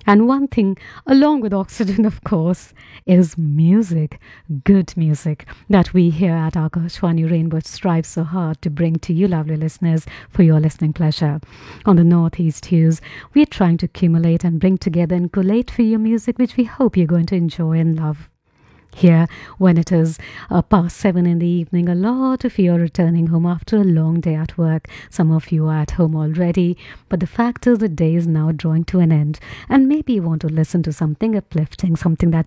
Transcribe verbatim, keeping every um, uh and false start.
And one thing, along with oxygen, of course, is music, good music that we here at Akashwani Rainbow strive so hard to bring to you, lovely listeners, for your listening pleasure. On the Northeast Hues, we're trying to accumulate and bring together and collate for you music which we hope you're going to enjoy and love. Here, when it is uh, past seven in the evening, a lot of you are returning home after a long day at work. Some of you are at home already, but the fact is the day is now drawing to an end. And maybe you want to listen to something uplifting, something that